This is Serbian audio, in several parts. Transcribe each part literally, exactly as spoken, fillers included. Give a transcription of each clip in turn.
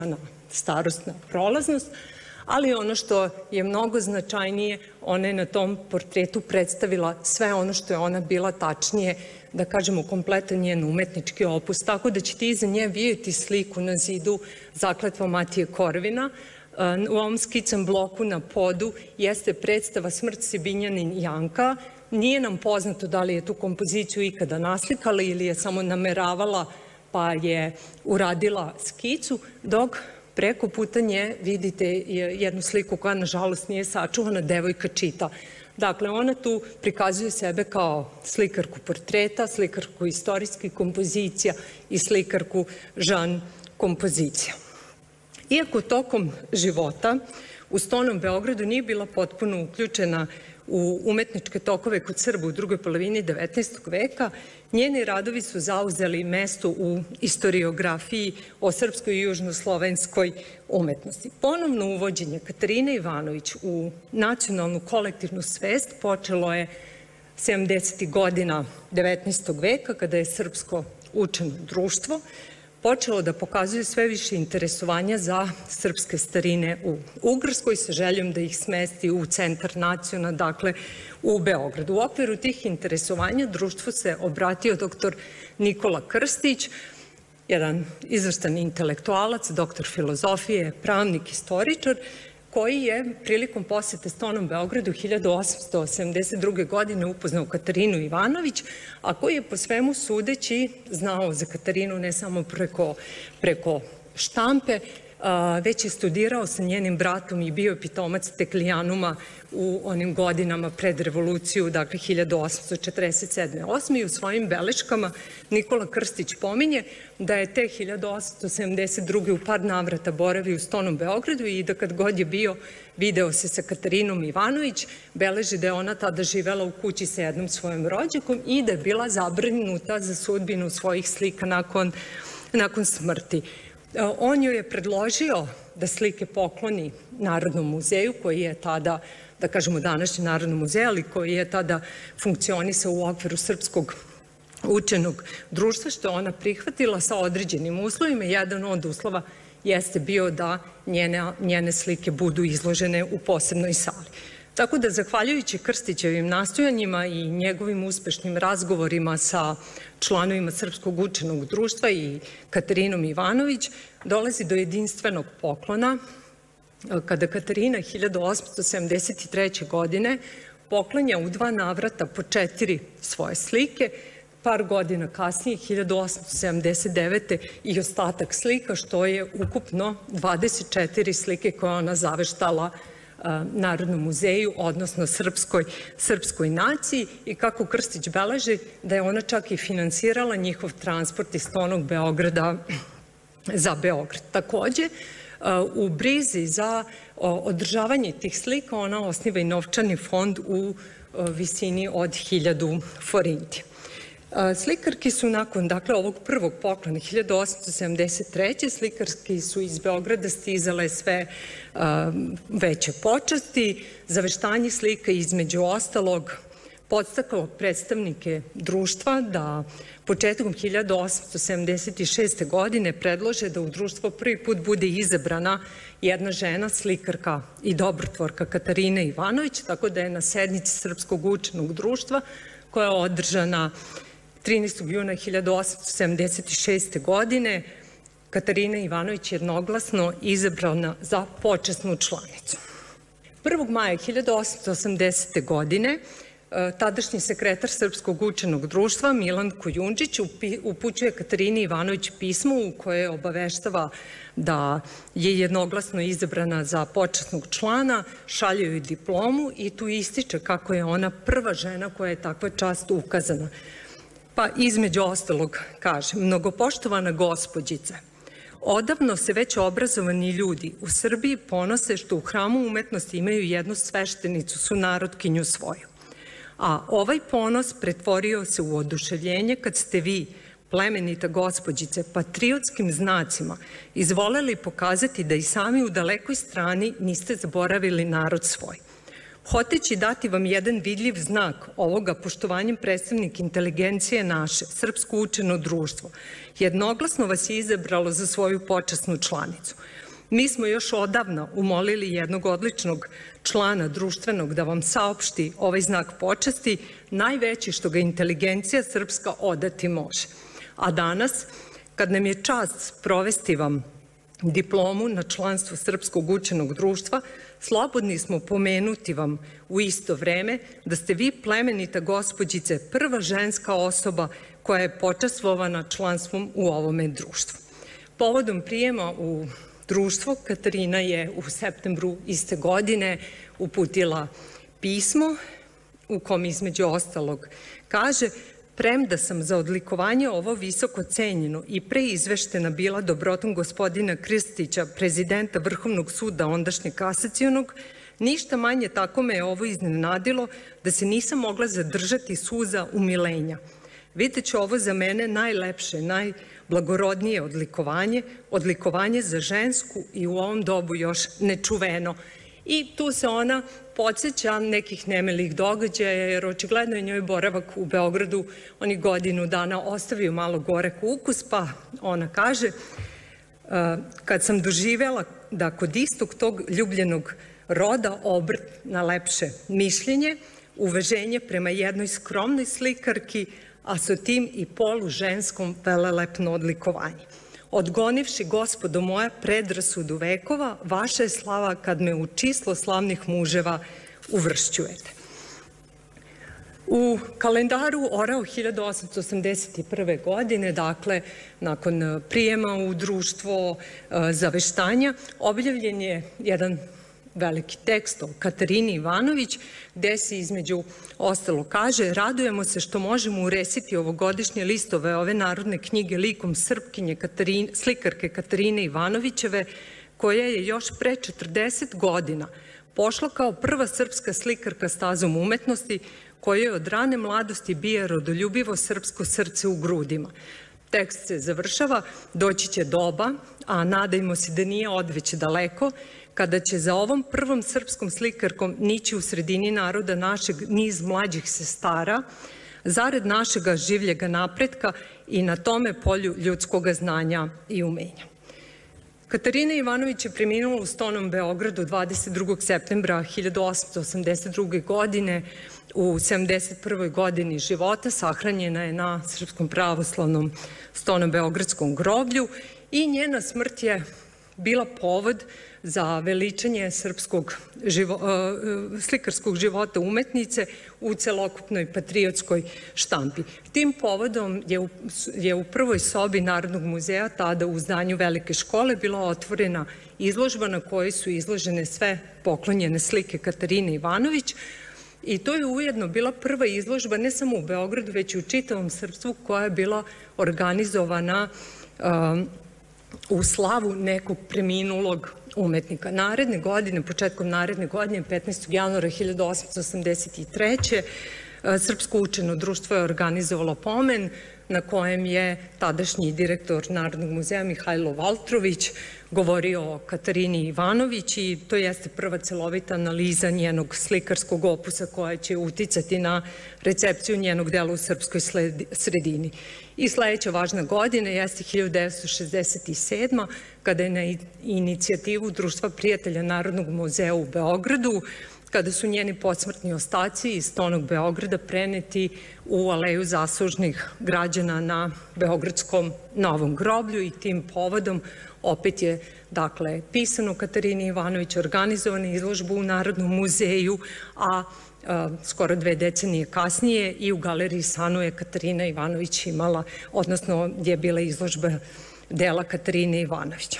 na starosna prolaznost, ali ono što je mnogo značajnije, ona je na tom portretu predstavila sve ono što je ona bila, tačnije, da kažemo, kompletan njen umetnički opus, tako da ćete iza nje vidjeti sliku na zidu Zakletva Matije Korvina. U ovom skicam bloku na podu jeste predstava Smrt Sibinjanin Janka. Nije nam poznato da li je tu kompoziciju ikada naslikala ili je samo nameravala pa je uradila skicu, dok preko puta nje vidite jednu sliku koja nažalost nije sačuvana, devojka čita. Dakle, ona tu prikazuje sebe kao slikarku portreta, slikarku istorijskih kompozicija i slikarku žan kompozicija. Iako tokom života u Stonom Beogradu nije bila potpuno uključena u umetničke tokove kod Srba u drugoj polovini devetnaestog veka, njeni radovi su zauzeli mesto u istoriografiji o srpskoj i južnoslovenskoj umetnosti. Ponovno uvođenje Katarine Ivanović u nacionalnu kolektivnu svest počelo je sedamdesetih godina devetnaestog veka, kada je srpsko učeno društvo počelo da pokazuje sve više interesovanja za srpske starine u Ugarskoj sa željom da ih smesti u centar naciona, dakle u Beogradu. U okviru tih interesovanja društvu se obratio doktor Nikola Krstić, jedan izvrstan intelektualac, doktor filozofije, pravnik, istoričar, koji je prilikom posete Stonom Beogradu hiljadu osamsto sedamdeset druge. godine upoznao Katarinu Ivanović, a koji je po svemu sudeći znao za Katarinu ne samo preko, preko štampe, već je studirao sa njenim bratom i bio pitomac Teklijanuma u onim godinama pred revoluciju, dakle hiljadu osamsto četrdeset sedme. osme. I u svojim beleškama Nikola Krstić pominje da je te hiljadu osamsto sedamdeset druge. u par navrata boravio u Stonom Beogradu i da kad god je bio, video se sa Katarinom Ivanović, beleži da je ona tada živela u kući sa jednom svojom rođakom i da je bila zabrinuta za sudbinu svojih slika nakon, nakon smrti. On joj je predložio da slike pokloni Narodnom muzeju, koji je tada, da kažemo današnji Narodnom muzeju, ali koji je tada funkcionisao u okviru Srpskog učenog društva, što je ona prihvatila sa određenim uslovima. Jedan od uslova jeste bio da njene, njene slike budu izložene u posebnoj sali. Tako da, zahvaljujući Krstićevim nastojanjima i njegovim uspešnim razgovorima sa članovima Srpskog učenog društva i Katarinom Ivanović, dolazi do jedinstvenog poklona, kada Katarina hiljadu osamsto sedamdeset treće. godine poklanja u dva navrata po četiri svoje slike, par godina kasnije, hiljadu osamsto sedamdeset devete. i ostatak slika, što je ukupno dvadeset četiri slike koje ona zaveštala Narodnom muzeju, odnosno srpskoj, srpskoj naciji, i kako Krstić beleži da je ona čak i finansirala njihov transport iz Stonog Beograda za Beograd. Takođe, u brizi za održavanje tih slika ona osniva i novčani fond u visini od hiljadu forinti. Slikarki su nakon, dakle, ovog prvog poklona hiljadu osamsto sedamdeset treće. slikarski su iz Beograda stizale sve veće počasti. Zaveštanje slika između ostalog podstaklo predstavnike društva da početkom hiljadu osamsto sedamdeset šeste. godine predlože da u društvo prvi put bude izabrana jedna žena, slikarka i dobrotvorka Katarina Ivanović, tako da je na sednici Srpskog učenog društva, koja je održana trinaestog juna hiljadu osamsto sedamdeset šeste. godine, Katarina Ivanović je jednoglasno izabrana za počasnu članicu. prvog maja hiljadu osamsto osamdesete. godine tadašnji sekretar Srpskog učenog društva Milan Kujundžić upućuje Katarini Ivanović pismo u koje obaveštava da je jednoglasno izabrana za počasnog člana, šalje joj diplomu i tu ističe kako je ona prva žena koja je takva čast ukazana. Pa između ostalog kaže: mnogopoštovana gospođice, odavno se već obrazovani ljudi u Srbiji ponose što u Hramu umetnosti imaju jednu sveštenicu, sunarodkinju svoju. A ovaj ponos pretvorio se u oduševljenje kad ste vi, plemenita gospođice, patriotskim znacima izvoleli pokazati da i sami u dalekoj strani niste zaboravili narod svoj. Hoteći dati vam jedan vidljiv znak ovoga, poštovanjem predstavnik inteligencije naše, Srpsko učeno društvo, jednoglasno vas je izabralo za svoju počasnu članicu. Mi smo još odavno umolili jednog odličnog člana društvenog da vam saopšti ovaj znak počasti, najveći što ga inteligencija srpska odati može. A danas, kad nam je čast provesti vam diplomu na članstvo Srpskog učenog društva, slobodni smo pomenuti vam u isto vreme da ste vi, plemenita gospođice, prva ženska osoba koja je počastvovana članstvom u ovome društvu. Povodom prijema u društvo, Katarina je u septembru iste godine uputila pismo u kom između ostalog kaže: premda sam za odlikovanje ovo visoko cenjeno i pre izveštena bila dobrotom gospodina Krstića, prezidenta Vrhovnog suda ondašnjeg kasacionog, ništa manje tako me je ovo iznenadilo da se nisam mogla zadržati suza umilenja. Videću ovo za mene najlepše, najblagorodnije odlikovanje, odlikovanje za žensku i u ovom dobu još nečuveno. I tu se ona podsjeća nekih nemilih događaja, jer očigledno je njoj boravak u Beogradu onih godinu dana ostavio malo gorek ukus, pa ona kaže: kad sam doživela da kod istog tog ljubljenog roda obrt na lepše mišljenje, uvaženje prema jednoj skromnoj slikarki, a sa tim i polu ženskom velelepno odlikovanje. Odgonivši, gospodo moja, predrasudu vekova, vaša je slava kad me u čislo slavnih muževa uvršćujete. U kalendaru Orao hiljadu osamsto osamdeset prve. godine, dakle, nakon prijema u društvo zaveštanja, objavljen je jedan veliki tekst o Katarini Ivanović, gde se između ostalo kaže: radujemo se što možemo uresiti ovogodišnje listove ove narodne knjige likom Srpkinje Katarine, slikarke Katarine Ivanovićeve, koja je još pre četrdeset godina pošla kao prva srpska slikarka stazom umetnosti, koja je od rane mladosti bije rodoljubivo srpsko srce u grudima. Tekst se završava: doći će doba, a nadajmo se da nije odveć daleko, kada će za ovom prvom srpskom slikarkom nići u sredini naroda našeg niz mlađih sestara, zared našega življega napretka i na tome polju ljudskog znanja i umenja. Katarina Ivanović je preminula u Stonom Beogradu dvadeset drugog septembra hiljadu osamsto osamdeset druge. godine u sedamdeset prvoj. godini života. Sahranjena je na Srpskom pravoslavnom Stonom Beogradskom groblju i njena smrt je bila povod za veličanje srpskog živo, slikarskog života umetnice u celokupnoj patriotskoj štampi. Tim povodom je u, je u prvoj sobi Narodnog muzeja, tada u zdanju Velike škole, bila otvorena izložba na kojoj su izložene sve poklonjene slike Katarine Ivanović, i to je ujedno bila prva izložba ne samo u Beogradu, već i u čitavom srpstvu, koja je bila organizovana um, u slavu nekog preminulog umetnika. Naredne godine, početkom naredne godine, petnaestog januara hiljadu osamsto osamdeset treće. Srpsko učeno društvo je organizovalo pomen na kojem je tadašnji direktor Narodnog muzeja Mihajlo Valtrović govorio o Katarini Ivanović, i to jeste prva celovita analiza njenog slikarskog opusa koja će uticati na recepciju njenog dela u srpskoj sredini. I sledeća važna godina jeste hiljadu devetsto šezdeset sedma. kada je na inicijativu Društva prijatelja Narodnog muzeja u Beogradu, kada su njeni posmrtni ostaci iz Stonog Beograda preneti u aleju zaslužnih građana na Beogradskom Novom groblju, i tim povodom opet je, dakle, pisano Katarini Ivanović, organizovana izložba u Narodnom muzeju, a skoro dve decenije kasnije i u galeriji Sanu je Katarina Ivanović imala, odnosno je bila izložba dela Katarine Ivanovića.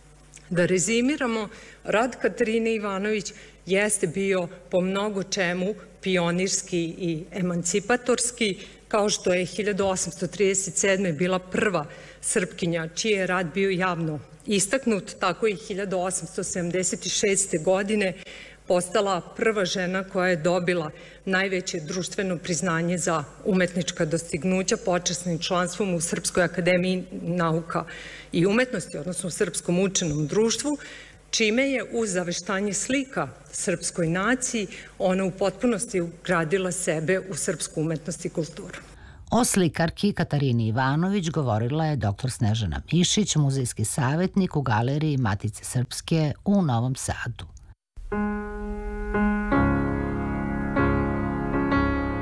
Da rezimiramo, rad Katarine Ivanović jeste bio po mnogo čemu pionirski i emancipatorski, kao što je hiljadu osamsto trideset sedme. bila prva Srpkinja čiji je rad bio javno istaknut, tako i hiljadu osamsto sedamdeset šeste. godine postala prva žena koja je dobila najveće društveno priznanje za umetnička dostignuća počasnim članstvom u Srpskoj akademiji nauka i umetnosti, odnosno u Srpskom učenom društvu, čime je uz zaveštanje slika srpskoj naciji ona u potpunosti ugradila sebe u srpsku umetnost i kulturu. O slikarki Katarini Ivanović govorila je doktor Snežana Mišić, muzejski savjetnik u Galeriji Matice Srpske u Novom Sadu.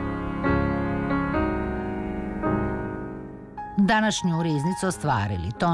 Današnju riznicu ostvarili